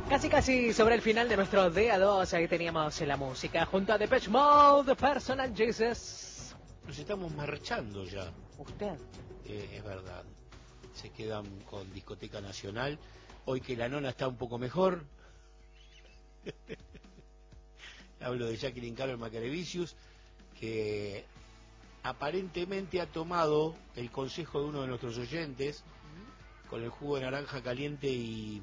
Casi casi sobre el final de nuestro día 2, ahí teníamos la música junto a Depeche Mode, Personal Jesus. Nos estamos marchando ya. ¿Usted? Es verdad. Se quedan con Discoteca Nacional. Hoy que la nona está un poco mejor. Hablo de Jacqueline Carol Macarevicius, que aparentemente ha tomado el consejo de uno de nuestros oyentes, con el jugo de naranja caliente y